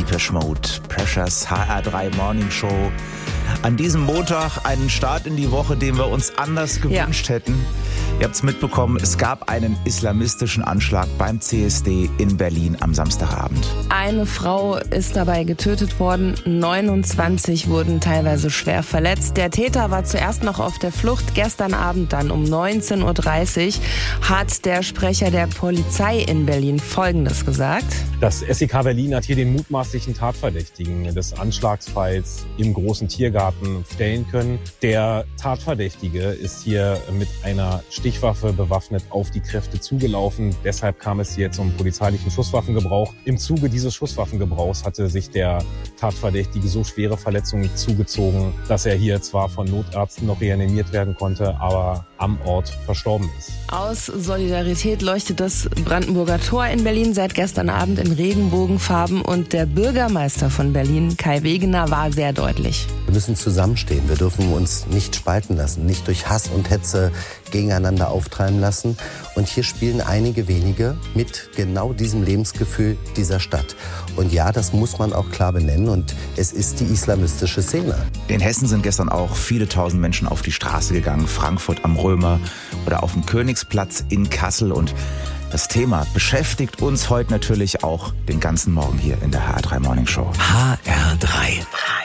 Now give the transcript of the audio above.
Depeche Mode, Precious, HR3 Morning Show. An diesem Montag einen Start in die Woche, den wir uns anders gewünscht hätten. Ihr habt es mitbekommen, es gab einen islamistischen Anschlag beim CSD in Berlin am Samstagabend. Eine Frau ist dabei getötet worden, 29 wurden teilweise schwer verletzt. Der Täter war zuerst noch auf der Flucht. Gestern Abend dann um 19.30 Uhr hat der Sprecher der Polizei in Berlin Folgendes gesagt. Das SEK Berlin hat hier den mutmaßlichen Tatverdächtigen des Anschlagsfalls im großen Tiergarten stellen können. Der Tatverdächtige ist hier mit einer Stichwaffe bewaffnet auf die Kräfte zugelaufen. Deshalb kam es hier zum polizeilichen Schusswaffengebrauch. Im Zuge dieses Schusswaffengebrauchs hatte sich der Tatverdächtige so schwere Verletzungen zugezogen, dass er hier zwar von Notärzten noch reanimiert werden konnte, aber am Ort verstorben ist. Aus Solidarität leuchtet das Brandenburger Tor in Berlin seit gestern Abend in Regenbogenfarben und der Bürgermeister von Berlin, Kai Wegener, war sehr deutlich. Wir müssen zusammenstehen, wir dürfen uns nicht spalten lassen, nicht durch Hass und Hetze gegeneinander auftreiben lassen. Und hier spielen einige wenige mit genau diesem Lebensgefühl dieser Stadt. Und ja, das muss man auch klar benennen und es ist die islamistische Szene. In Hessen sind gestern auch viele tausend Menschen auf die Straße gegangen, Frankfurt am Römer oder auf dem Königsplatz in Kassel. Und das Thema beschäftigt uns heute natürlich auch den ganzen Morgen hier in der HR3 Morning Show. HR3.